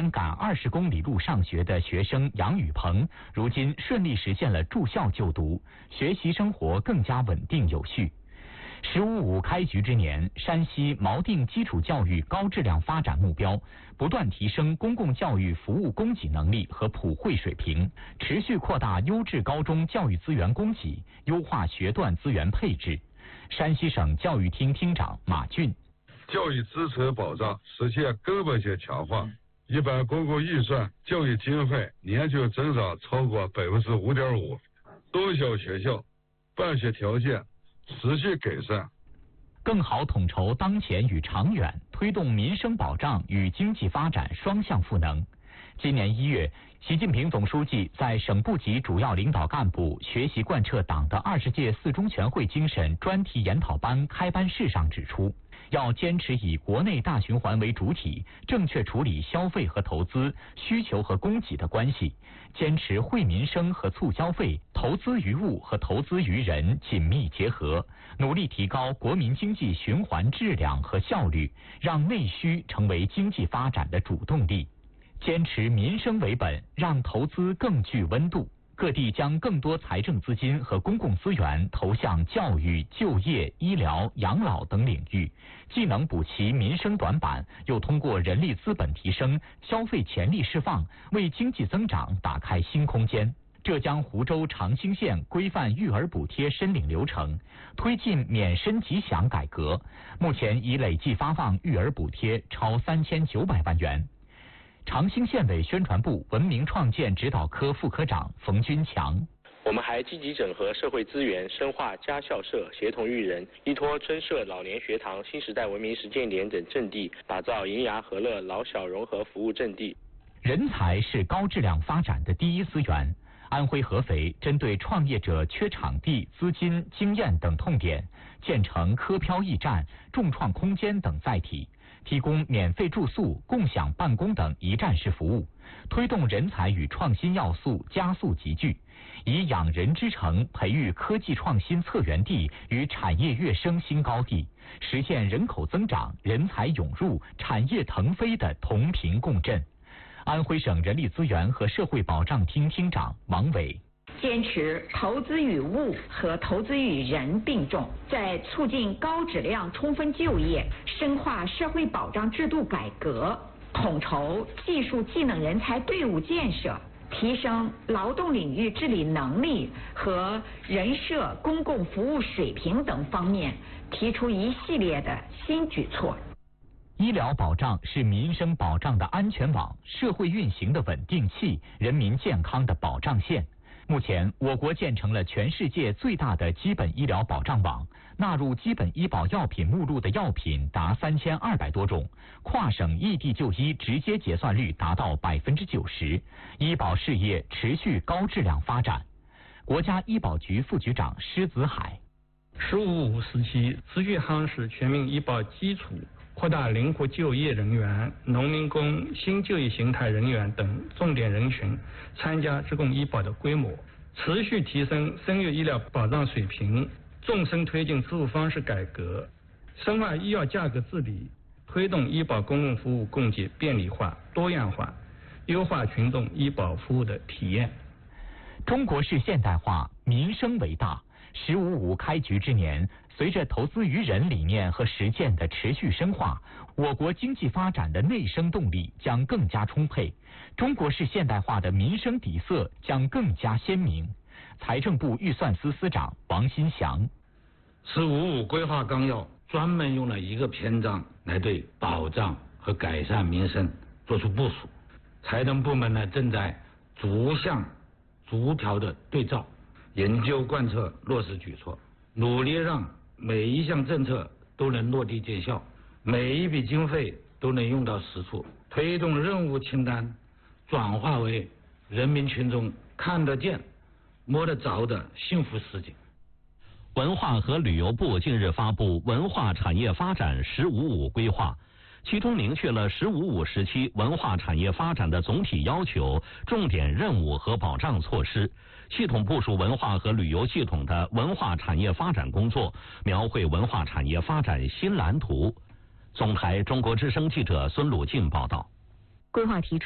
常赶20公里路上学的学生杨宇鹏，如今顺利实现了住校就读，学习生活更加稳定有序。“15·5”开局之年，山西锚定基础教育高质量发展目标，不断提升公共教育服务供给能力和普惠水平，持续扩大优质高中教育资源供给，优化学段资源配置。山西省教育厅厅长马俊： 教育支持保障实现根本性强化，一般公共预算教育经费年均增长超过5.5%，中小学校办学条件持续改善， 更好统筹当前与长远，推动民生保障与经济发展双向赋能。今年1月，习近平总书记在省部级主要领导干部学习贯彻党的20届4中全会精神专题研讨班开班式上指出，要坚持以国内大循环为主体，正确处理消费和投资、需求和供给的关系，坚持惠民生和促消费、投资于物和投资于人紧密结合，努力提高国民经济循环质量和效率，让内需成为经济发展的主动力。坚持民生为本，让投资更具温度。各地将更多财政资金和公共资源投向教育、就业、医疗、养老等领域，既能补齐民生短板，又通过人力资本提升、消费潜力释放，为经济增长打开新空间。浙江湖州长兴县规范育儿补贴申领流程，推进免申即享改革，目前已累计发放育儿补贴超3900万元。长兴县委宣传部文明创建指导科副科长冯军强： 我们还积极整合社会资源，深化家校社，协同育人，依托春社老年学堂、新时代文明实践点等阵地，打造银牙和乐老小融合服务阵地。 人才是高质量发展的第一资源。安徽合肥针对创业者缺场地、资金、经验等痛点，建成科漂驿站、众创空间等载体，提供免费住宿、共享办公等一站式服务，推动人才与创新要素加速集聚，以养人之城培育科技创新策源地与产业跃升新高地，实现人口增长、人才涌入、产业腾飞的同频共振。安徽省人力资源和社会保障厅厅长王伟： 坚持投资与物和投资与人并重，在促进高质量充分就业、深化社会保障制度改革、统筹技术技能人才队伍建设、提升劳动领域治理能力和人社公共服务水平等方面，提出一系列的新举措。 医疗保障是民生保障的安全网，社会运行的稳定器，人民健康的保障线。目前，我国建成了全世界最大的基本医疗保障网，纳入基本医保药品目录的药品达3200多种，跨省异地就医直接结算率达到90%，医保事业持续高质量发展。国家医保局副局长施子海 ：“15·5时期，持续夯实全民医保基础，扩大灵活就业人员、农民工、新就业形态人员等重点人群参加职工医保的规模，持续提升生育医疗保障水平，纵深推进支付方式改革，深化医药价格治理，推动医保公共服务供给便利化、多样化，优化群众医保服务的体验。” 中国式现代化，民生为大。“15·5”开局之年，随着投资于人理念和实践的持续深化，我国经济发展的内生动力将更加充沛，中国式现代化的民生底色将更加鲜明。财政部预算司司长王新祥 ：“15·5”规划纲要专门用了一个篇章来对保障和改善民生做出部署，财政部门呢正在逐项逐条的对照，研究贯彻落实举措，努力让每一项政策都能落地见效，每一笔经费都能用到实处，推动任务清单转化为人民群众看得见、摸得着的幸福实景。 文化和旅游部近日发布文化产业发展“15·5”规划，其中明确了“15·5”时期文化产业发展的总体要求、重点任务和保障措施，系统部署文化和旅游系统的文化产业发展工作，描绘文化产业发展新蓝图。总台中国之声记者孙鲁静报道。 规划提出